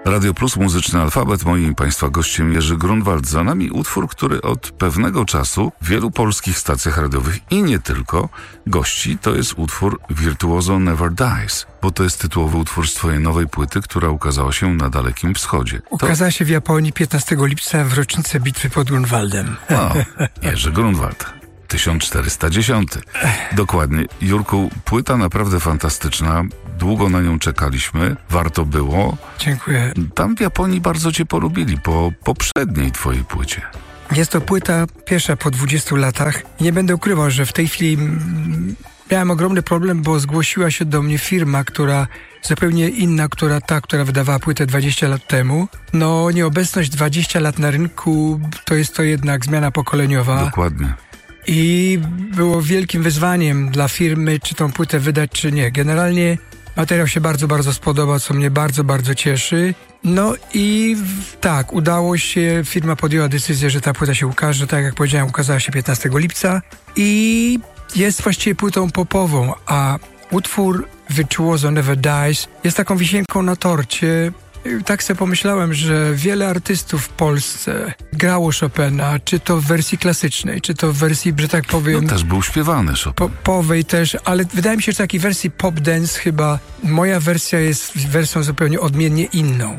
Radio Plus, Muzyczny Alfabet. Moim Państwa gościem Jerzy Grunwald. Za nami utwór, który od pewnego czasu w wielu polskich stacjach radiowych i nie tylko gości. To jest utwór Virtuoso Never Dies, bo to jest tytułowy utwór z twojej nowej płyty, która ukazała się na Dalekim Wschodzie. Ukazała się w Japonii 15 lipca w rocznicę bitwy pod Grunwaldem. O, Jerzy Grunwald. 1410. Dokładnie. Jurku, płyta naprawdę fantastyczna. Długo na nią czekaliśmy. Warto było. Dziękuję. Tam w Japonii bardzo cię polubili po poprzedniej twojej płycie. Jest to płyta pierwsza po 20 latach. Nie będę ukrywał, że w tej chwili miałem ogromny problem, bo zgłosiła się do mnie firma, która zupełnie inna, która wydawała płytę 20 lat temu. No, nieobecność 20 lat na rynku to jednak zmiana pokoleniowa. Dokładnie. I było wielkim wyzwaniem dla firmy, czy tą płytę wydać, czy nie. Generalnie materiał się bardzo, bardzo spodobał, co mnie bardzo, bardzo cieszy. No i tak, udało się, firma podjęła decyzję, że ta płyta się ukaże, tak jak powiedziałem, ukazała się 15 lipca i jest właściwie płytą popową, a utwór Virtuoso Never Dies jest taką wisienką na torcie. Tak sobie pomyślałem, że wiele artystów w Polsce grało Chopina, czy to w wersji klasycznej, czy to w wersji, że tak powiem... No też był śpiewany Chopin. Popowej też, ale wydaje mi się, że takiej wersji pop dance chyba moja wersja jest wersją zupełnie odmiennie inną.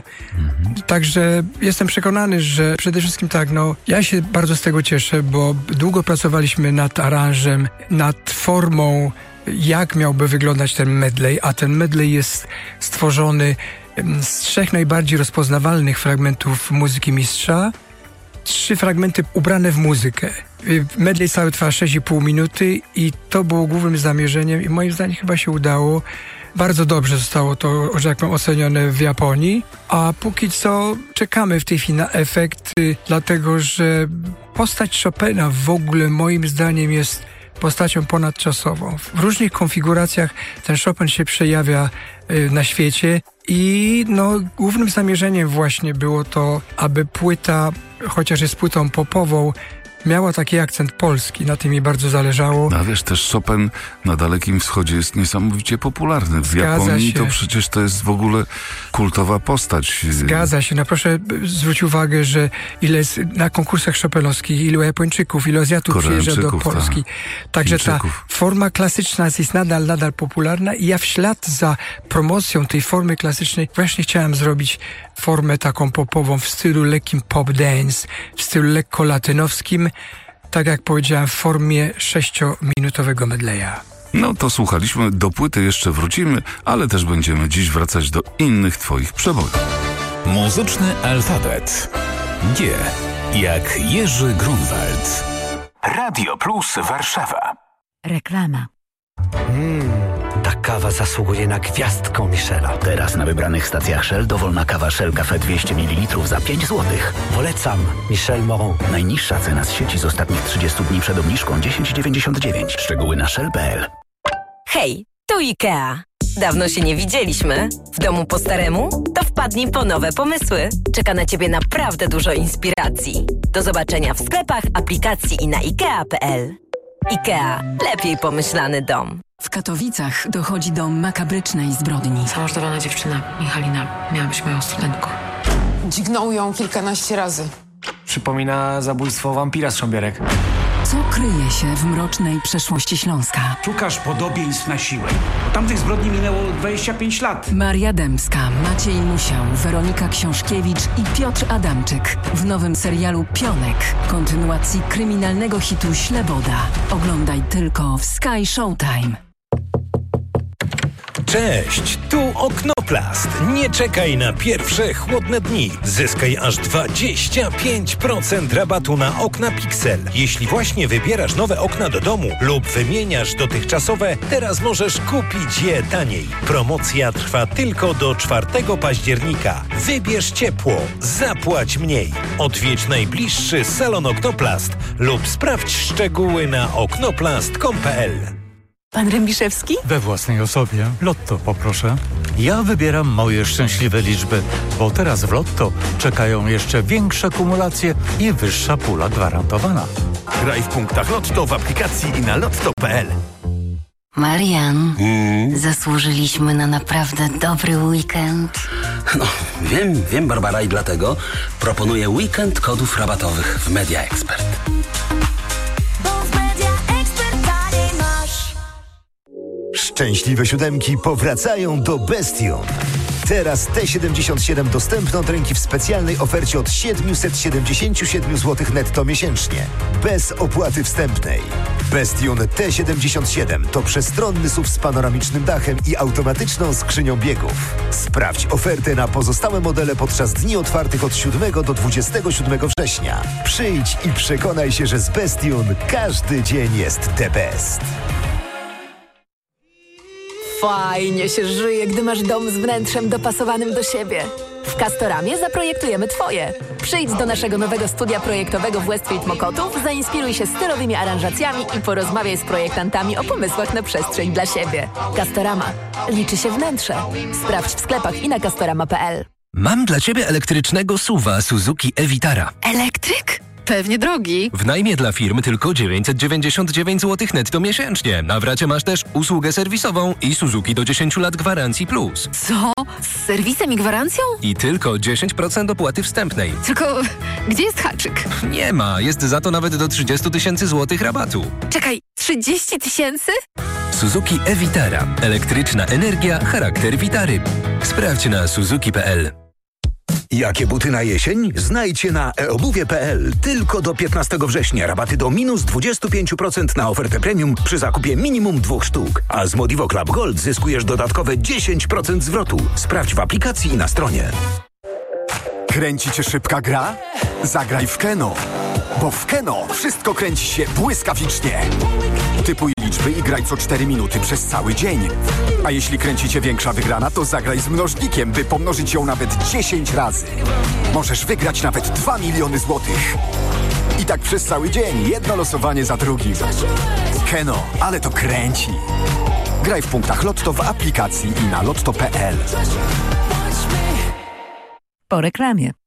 Także jestem przekonany, że przede wszystkim tak, ja się bardzo z tego cieszę, bo długo pracowaliśmy nad aranżem, nad formą, jak miałby wyglądać ten medley, a ten medley jest stworzony z 3 najbardziej rozpoznawalnych fragmentów muzyki mistrza, 3 fragmenty ubrane w muzykę. Medley cały trwa 6,5 minuty i to było głównym zamierzeniem i moim zdaniem chyba się udało. Bardzo dobrze zostało to, że tak powiem, ocenione w Japonii, a póki co czekamy w tej chwili na efekt, dlatego że postać Chopina w ogóle moim zdaniem jest postacią ponadczasową. W różnych konfiguracjach ten Chopin się przejawia na świecie i głównym zamierzeniem właśnie było to, aby płyta, chociaż jest płytą popową, miała taki akcent polski, na tym mi bardzo zależało. A wiesz, też Chopin na Dalekim Wschodzie jest niesamowicie popularny. W Japonii to przecież to jest w ogóle kultowa postać. Zgadza się. Proszę zwróć uwagę, że ile jest na konkursach chopinowskich, ilu Japończyków, ilu Azjatów przyjeżdża do Polski. Także ta forma klasyczna jest nadal popularna i ja w ślad za promocją tej formy klasycznej właśnie chciałem zrobić formę taką popową w stylu lekkim pop dance, w stylu lekko latynowskim, tak jak powiedziałem, w formie 6-minutowego medleya. No to słuchaliśmy, do płyty jeszcze wrócimy, ale też będziemy dziś wracać do innych twoich przebojów. Muzyczny alfabet. G jak Jerzy Grunwald. Radio Plus Warszawa. Reklama. Ta kawa zasługuje na gwiazdkę Michela. Teraz na wybranych stacjach Shell dowolna kawa Shell Cafe 200 ml za 5 zł. Polecam Michel Moron. Najniższa cena z sieci z ostatnich 30 dni przed obniżką 10,99. Szczegóły na shell.pl. Hej, tu IKEA. Dawno się nie widzieliśmy. W domu po staremu? To wpadnij po nowe pomysły. Czeka na Ciebie naprawdę dużo inspiracji. Do zobaczenia w sklepach, aplikacji i na IKEA.pl. IKEA. Lepiej pomyślany dom. W Katowicach dochodzi do makabrycznej zbrodni. Zamordowana dziewczyna, Michalina, miała być moją studentką. Dźgnął ją kilkanaście razy. Przypomina zabójstwo wampira z Szambierek. Co kryje się w mrocznej przeszłości Śląska? Szukasz podobieństw na siłę. Od tamtych zbrodni minęło 25 lat. Maria Dębska, Maciej Musiał, Weronika Książkiewicz i Piotr Adamczyk w nowym serialu Pionek, kontynuacji kryminalnego hitu Śleboda. Oglądaj tylko w Sky Showtime. Cześć, tu Oknoplast. Nie czekaj na pierwsze chłodne dni. Zyskaj aż 25% rabatu na okna Pixel. Jeśli właśnie wybierasz nowe okna do domu lub wymieniasz dotychczasowe, teraz możesz kupić je taniej. Promocja trwa tylko do 4 października. Wybierz ciepło, zapłać mniej. Odwiedź najbliższy salon Oknoplast lub sprawdź szczegóły na oknoplast.com.pl. Pan Rębiszewski? We własnej osobie. Lotto poproszę. Ja wybieram moje szczęśliwe liczby, bo teraz w Lotto czekają jeszcze większe kumulacje i wyższa pula gwarantowana. Graj w punktach Lotto w aplikacji i na lotto.pl. Marian, zasłużyliśmy na naprawdę dobry weekend. No, wiem, Barbara, i dlatego proponuję weekend kodów rabatowych w Media Expert. Szczęśliwe siódemki powracają do Bestion. Teraz T77 dostępne od ręki w specjalnej ofercie od 777 zł netto miesięcznie. Bez opłaty wstępnej. Bestion T77 to przestronny SUV z panoramicznym dachem i automatyczną skrzynią biegów. Sprawdź ofertę na pozostałe modele podczas dni otwartych od 7 do 27 września. Przyjdź i przekonaj się, że z Bestion każdy dzień jest the best. Fajnie się żyje, gdy masz dom z wnętrzem dopasowanym do siebie. W Castoramie zaprojektujemy Twoje. Przyjdź do naszego nowego studia projektowego w Westfield Mokotów, zainspiruj się stylowymi aranżacjami i porozmawiaj z projektantami o pomysłach na przestrzeń dla siebie. Castorama. Liczy się wnętrze. Sprawdź w sklepach i na castorama.pl. Mam dla Ciebie elektrycznego SUV-a Suzuki e-Vitara. Elektryk? Pewnie drogi. W najmie dla firmy tylko 999 zł netto miesięcznie. A w racie masz też usługę serwisową i Suzuki do 10 lat gwarancji plus. Co? Z serwisem i gwarancją? I tylko 10% opłaty wstępnej. Tylko gdzie jest haczyk? Nie ma. Jest za to nawet do 30 000 złotych rabatu. Czekaj, 30 000? Suzuki e-Vitara. Elektryczna energia, charakter Vitary. Sprawdź na suzuki.pl. Jakie buty na jesień? Znajdź je na eobuwie.pl. Tylko do 15 września rabaty do minus 25% na ofertę premium przy zakupie minimum 2 sztuk. A z Modivo Club Gold zyskujesz dodatkowe 10% zwrotu. Sprawdź w aplikacji i na stronie. Kręci cię szybka gra? Zagraj w Keno. Bo w Keno wszystko kręci się błyskawicznie. Typuj liczby i graj co 4 minuty przez cały dzień. A jeśli kręci cię większa wygrana, to zagraj z mnożnikiem, by pomnożyć ją nawet 10 razy. Możesz wygrać nawet 2 miliony złotych. I tak przez cały dzień, jedno losowanie za drugim. Keno, ale to kręci. Graj w punktach Lotto w aplikacji i na lotto.pl. Po reklamie.